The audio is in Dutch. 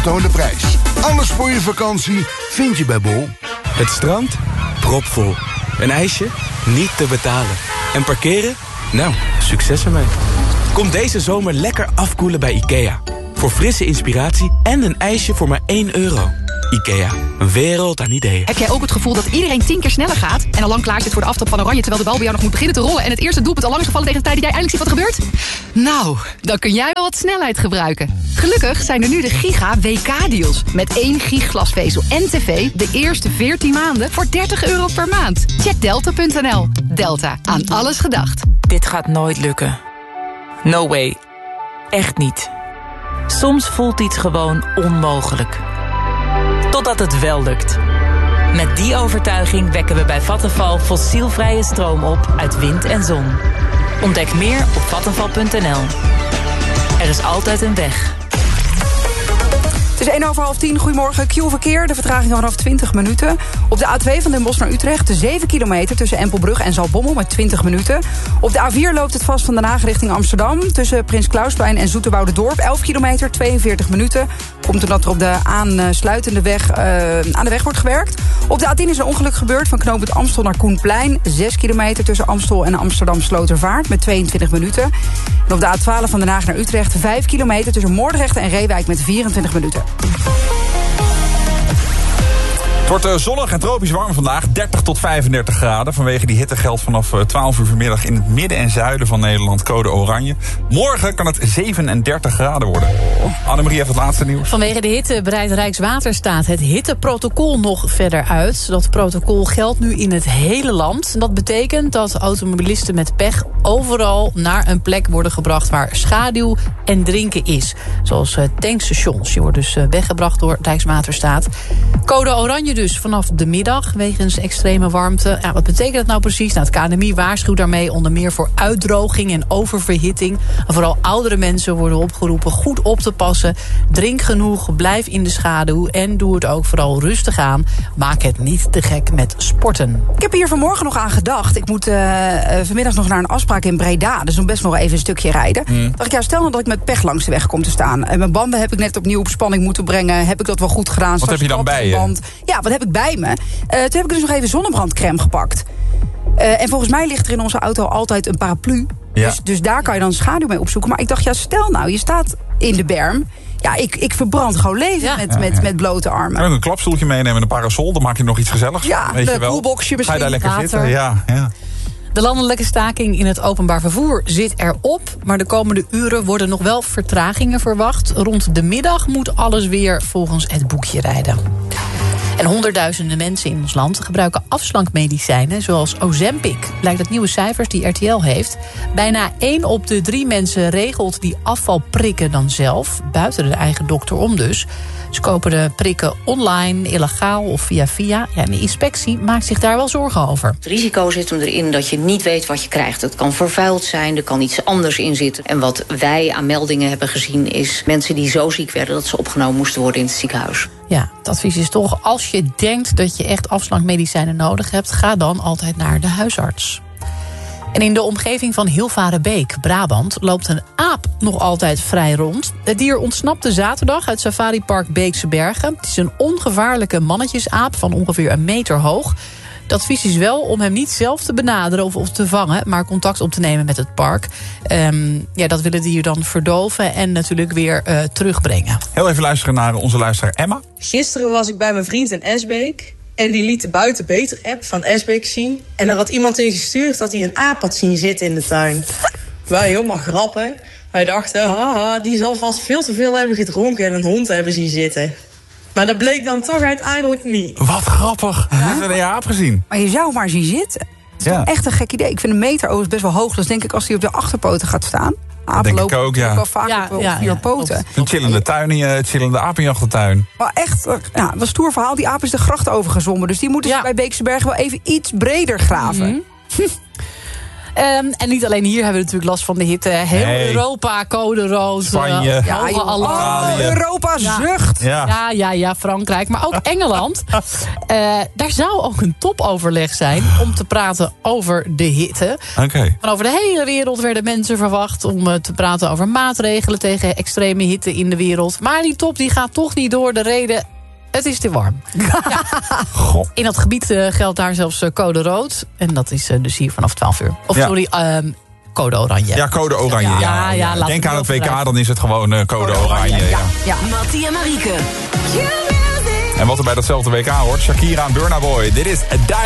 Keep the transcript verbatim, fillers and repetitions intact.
vertoonde prijs. Alles voor je vakantie vind je bij Bol. Het strand? Propvol. Een ijsje? Niet te betalen. En parkeren? Nou, succes ermee. Kom deze zomer lekker afkoelen bij IKEA. Voor frisse inspiratie en een ijsje voor maar één euro. IKEA, een wereld aan ideeën. Heb jij ook het gevoel dat iedereen tien keer sneller gaat... en al lang klaar zit voor de aftrap van Oranje... terwijl de bal bij jou nog moet beginnen te rollen... en het eerste doelpunt al lang is gevallen tegen de tijd dat jij eindelijk ziet wat er gebeurt? Nou, dan kun jij wel wat snelheid gebruiken. Gelukkig zijn er nu de Giga W K-deals. Met één gig glasvezel en tv de eerste veertien maanden voor dertig euro per maand. Check delta punt n l. Delta, aan alles gedacht. Dit gaat nooit lukken. No way. Echt niet. Soms voelt iets gewoon onmogelijk. Totdat het wel lukt. Met die overtuiging wekken we bij Vattenfall fossielvrije stroom op uit wind en zon. Ontdek meer op vattenfall punt n l. Er is altijd een weg. Het is één over half tien. Goedemorgen. Q-verkeer. De vertraging vanaf twintig minuten. Op de A twee van Den Bosch naar Utrecht. zeven kilometer tussen Empelbrug en Zaltbommel met twintig minuten. Op de A vier loopt het vast van Den Haag richting Amsterdam. Tussen Prins Klausplein en Zoeterwouderdorp. elf kilometer, tweeënveertig minuten. Komt omdat er op de aansluitende weg uh, aan de weg wordt gewerkt. Op de A tien is een ongeluk gebeurd van knooppunt Amstel naar Koenplein. zes kilometer tussen Amstel en Amsterdam Slotervaart met tweeëntwintig minuten. En op de A twaalf van Den Haag naar Utrecht. vijf kilometer tussen Moordrecht en Reewijk met vierentwintig minuten. Het wordt zonnig en tropisch warm vandaag, dertig tot vijfendertig graden. Vanwege die hitte geldt vanaf twaalf uur vanmiddag in het midden en zuiden van Nederland code oranje. Morgen kan het zevenendertig graden worden. Annemarie heeft het laatste nieuws. Vanwege de hitte breidt Rijkswaterstaat het hitteprotocol nog verder uit. Dat protocol geldt nu in het hele land. Dat betekent dat automobilisten met pech overal naar een plek worden gebracht waar schaduw en drinken is. Zoals tankstations. Die worden dus weggebracht door Rijkswaterstaat. Code oranje dus vanaf de middag wegens extreme warmte. Ja, wat betekent dat nou precies? Nou, het K N M I waarschuwt daarmee onder meer voor uitdroging en oververhitting. En vooral oudere mensen worden opgeroepen goed op te passen. Drink genoeg, blijf in de schaduw en doe het ook vooral rustig aan. Maak het niet te gek met sporten. Ik heb hier vanmorgen nog aan gedacht. Ik moet uh, vanmiddag nog naar een afspraak in Breda. Dus nog best nog even een stukje rijden. Mm. Dacht ik, ja, stel nou dat ik met pech langs de weg kom te staan. En mijn banden heb ik net opnieuw op spanning moeten brengen. Heb ik dat wel goed gedaan? Wat Straks heb je dan bij je? Ja, wat heb ik bij me? Uh, toen heb ik dus nog even zonnebrandcrème gepakt. Uh, en volgens mij ligt er in onze auto altijd een paraplu. Ja. Dus, dus daar kan je dan schaduw mee opzoeken. Maar ik dacht, ja, stel nou, je staat in de berm. Ja, ik, ik verbrand gewoon leven ja. met, met, met blote armen. En een klapstoeltje meenemen en een parasol. Dan maak je nog iets gezelligs. Ja, weet een je wel. koelboxje misschien. Ga je daar lekker water. zitten? Ja, ja. De landelijke staking in het openbaar vervoer zit erop. Maar de komende uren worden nog wel vertragingen verwacht. Rond de middag moet alles weer volgens het boekje rijden. En honderdduizenden mensen in ons land gebruiken afslankmedicijnen zoals Ozempic. Blijkt uit nieuwe cijfers die R T L heeft. Bijna één op de drie mensen regelt die afval prikken dan zelf. Buiten de eigen dokter om dus. Ze kopen de prikken online, illegaal of via via. Ja, en de inspectie maakt zich daar wel zorgen over. Het risico zit hem erin dat je niet weet wat je krijgt. Het kan vervuild zijn, er kan iets anders in zitten. En wat wij aan meldingen hebben gezien is mensen die zo ziek werden dat ze opgenomen moesten worden in het ziekenhuis. Ja, het advies is toch, als je denkt dat je echt afslankmedicijnen nodig hebt, ga dan altijd naar de huisarts. En in de omgeving van Hilvarenbeek, Brabant, loopt een aap nog altijd vrij rond. Het dier ontsnapte zaterdag uit safaripark Beekse Bergen. Het is een ongevaarlijke mannetjesaap van ongeveer een meter hoog. Het advies is wel om hem niet zelf te benaderen of, of te vangen, maar contact op te nemen met het park. Um, ja, dat willen die hier dan verdoven en natuurlijk weer uh, terugbrengen. Heel even luisteren naar onze luisteraar Emma. Gisteren was ik bij mijn vriend in Esbeek. En die liet de Buiten Beter app van Esbeek zien. En er had iemand in gestuurd dat hij een aap had zien zitten in de tuin. Wij helemaal grappen. Wij dachten, haha, die zal vast veel te veel hebben gedronken en een hond hebben zien zitten. Maar dat bleek dan toch uiteindelijk niet. Wat grappig. Ja? Hebben we een aap gezien. Maar je zou hem maar zien zitten. Het is ja. echt een gek idee. Ik vind een meter overigens best wel hoog. Dus denk ik als hij op de achterpoten gaat staan. Dat denk ik ook, ja. Wel vaak ja, op ja, vier ja, poten. Een chillende tuin, een chillende apenjachtentuin. Maar echt, ja, een stoer verhaal. Die aap is de gracht overgezwommen. Dus die moeten ja. ze bij Beekse Bergen wel even iets breder graven. Mm-hmm. Um, en niet alleen hier hebben we natuurlijk last van de hitte. Heel Nee. Europa, code rood. Spanje. Uh, Ja, hoge joh. alarm. Oh, Europa zucht. Ja. Ja, ja, ja, Frankrijk. Maar ook Engeland. Uh, daar zou ook een topoverleg zijn om te praten over de hitte. Oké. Okay. Van over de hele wereld werden mensen verwacht om uh, te praten over maatregelen tegen extreme hitte in de wereld. Maar die top die gaat toch niet door. De reden, het is te warm. Ja. In dat gebied uh, geldt daar zelfs uh, code rood. En dat is uh, dus hier vanaf twaalf uur. Of Ja. sorry, um, code oranje. Ja, code oranje. Ja, Ja, ja, ja, laat Denk het aan het W overuit. K, dan is het gewoon uh, code oranje. Ja. Ja. Mattie en Marieke. En wat er bij datzelfde W K hoort, Shakira en Burna Boy. Dit is